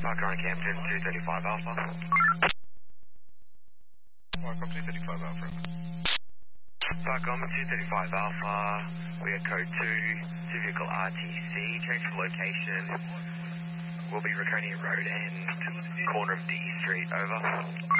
Parker on Campton, 235 Alpha. Park on 235 Alpha. Parker on 235 Alpha. We are code 2 vehicle RTC. Change of location. We'll be Raconia Road and corner of D Street. Over.